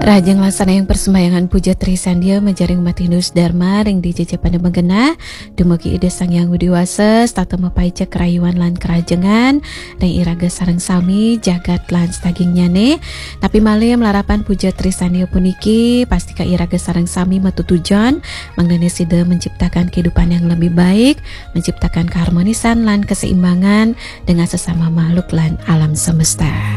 Rajang laksana yang persembahyangan puja Trisandia menjaring umat Hindu Dharma ring dijejak pada mengenah dumugi ide Sang Hyang Widiwasa tata mapaica kerayuan lan kerajengan ring iraga sareng sami jagat lan stagingnyane tapi malih melarapan puja Trisandia puniki pastika iraga sareng sami metu tujuan manggane sida menciptakan kehidupan yang lebih baik, menciptakan keharmonisan lan keseimbangan dengan sesama makhluk lan alam semesta.